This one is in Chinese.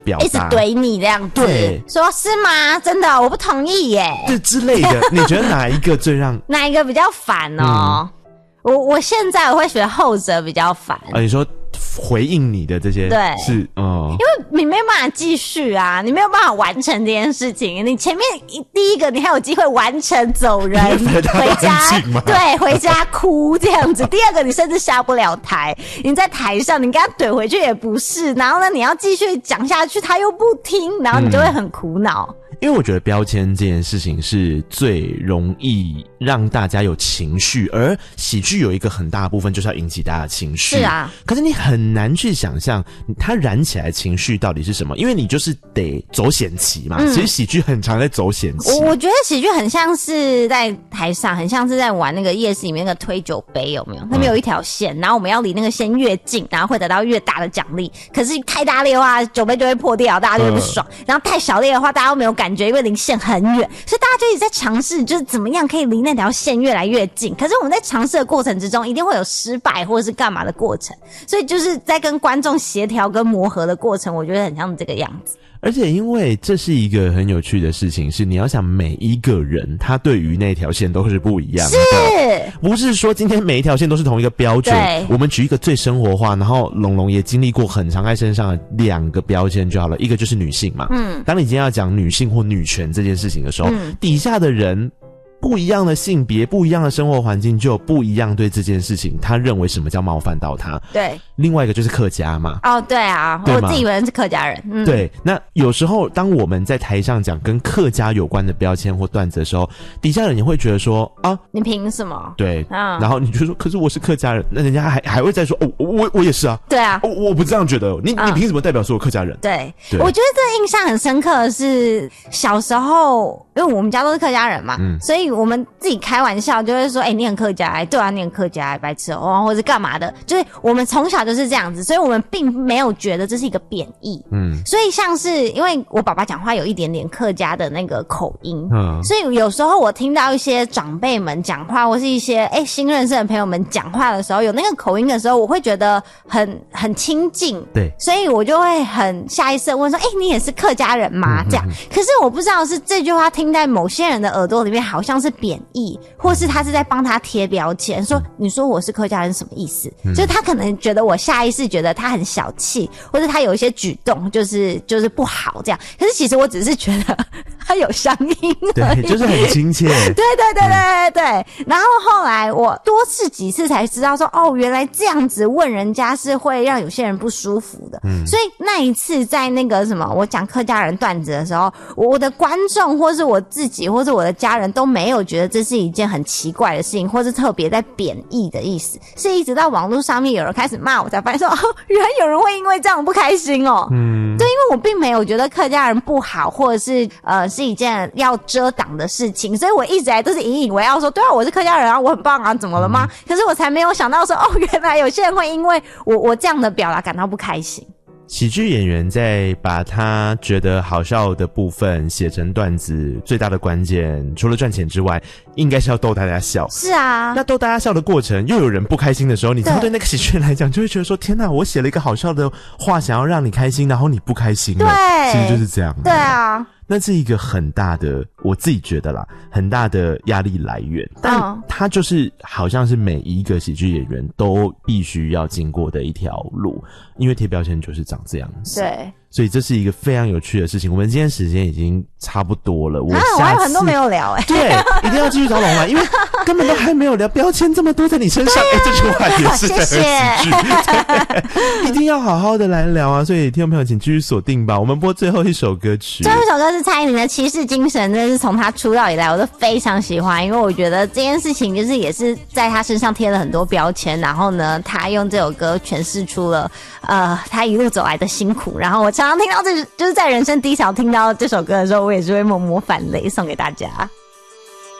表达， 一直怼你这样子， 对， 说是吗？真的我不同意耶， 对之类的。你觉得哪一个最让哪一个比较烦哦？我现在我会觉得后者比较烦。 你说回应你的这些， 对， 是因为你没有办法继续啊，你没有办法完成这件事情。你前面第一个你还有机会完成走人回家，对，回家哭这样子。第二个你甚至下不了台，你在台上你跟他怼回去也不是，然后呢你要继续讲下去他又不听，然后你就会很苦恼。 因为我觉得标签这件事情是最容易让大家有情绪，而喜剧有一个很大的部分就是要引起大家的情绪。 是啊， 可是你很难去想象它燃起来的情绪到底是什么，因为你就是得走险棋嘛。其实喜剧很常在走险棋。 我觉得喜剧很像是在台上，很像是在玩那个夜市里面那个推酒杯，有没有？那边有一条线，然后我们要离那个线越近，然后会得到越大的奖励。可是太大力的话，酒杯就会破掉，大家就会不爽。然后太小力的话，大家都没有感觉，因为离线很远，所以大家就一直在尝试，就是怎么样可以离那条线越来越近。可是我们在尝试的过程之中，一定会有失败或者是干嘛的过程，所以就是在跟观众协调跟磨合的过程，我觉得很像这个样子。 而且因为这是一个很有趣的事情，是你要想每一个人他对于那条线都是不一样的， 是不是说今天每一条线都是同一个标准？我们举一个最生活化，然后龙龙也经历过很常在身上的2个标签就好了，一个就是女性嘛，当你今天要讲女性或女权这件事情的时候，底下的人不一样的性别，不一样的生活环境，就有不一样对这件事情他认为什么叫冒犯到他。 对， 另外一个就是客家嘛。 哦，对啊，我自己以为是客家人。 对，那有时候当我们在台上讲跟客家有关的标签或段子的时候，底下人也会觉得说啊， 你凭什么？ 对，然后你就说，可是我是客家人，那人家还会再说，哦，我也是啊。 对啊， 我不这样觉得，你凭什么代表说我客家人？ 对，我觉得这印象很深刻的是小时候，因为我们家都是客家人嘛，所以我们自己开玩笑就会说，你很客家，对啊，你很客家，白痴哦，或者干嘛的，就是我们从小就是这样子，所以我们并没有觉得这是一个贬义。所以像是因为我爸爸讲话有一点点客家的那个口音，所以有时候我听到一些长辈们讲话，或是一些新认识的朋友们讲话的时候，有那个口音的时候，我会觉得很亲近。 对， 所以我就会很下意识地问说，你也是客家人吗？这样。可是我不知道是这句话听在某些人的耳朵里面好像是贬义，或是他是在帮他贴标签，说你说我是客家人什么意思？就是他可能觉得我下意识觉得他很小气，或者他有一些举动就是不好这样。可是其实我只是觉得他有乡音而已， 对，就是很亲切。 对。然后后来我多次几次才知道说，原来这样子问人家是会让有些人不舒服的。所以那一次在那个什么我讲客家人段子的时候，我的观众或是我自己或是我的家人都没有觉得这是一件很奇怪的事情，或是特别在贬义的意思，是一直到网络上面有人开始骂我才发现说，原来有人会因为这样不开心哦。对，因为我并没有觉得客家人不好，或者是是一件要遮挡的事情，所以我一直来都是引以为傲说，对啊，我是客家人啊，我很棒啊，怎么了吗？可是我才没有想到说，原来有些人会因为我这样的表达感到不开心。 喜剧演员在把他觉得好笑的部分写成段子，最大的关键除了赚钱之外，应该是要逗大家笑。 是啊， 那逗大家笑的过程又有人不开心的时候，你知道对那个喜剧人来讲就会觉得说，天哪，我写了一个好笑的话想要让你开心，然后你不开心了。对，其实就是这样。 对啊， 那是一个很大的，我自己觉得啦，很大的压力来源，但它就是好像是每一个喜剧演员都必须要经过的一条路，因为贴标签就是长这样子。 对， 所以这是一个非常有趣的事情。我们今天时间已经差不多了，我还有很多没有聊对，一定要继续找龙来，因为根本都还没有聊标签这么多在你身上。这句话也是很喜剧，一定要好好的来聊啊！所以听众朋友请继续锁定吧。我们播最后一首歌曲， 最后一首歌是蔡依林的《骑士精神》，真的是从她出道以来我都非常喜欢，因为我觉得这件事情就是也是在她身上贴了很多标签，然后呢，她用这首歌诠释出了她一路走来的辛苦。然后我常常听到就是在人生低潮听到这首歌的时候，我也是会默默泛泪，送给大家。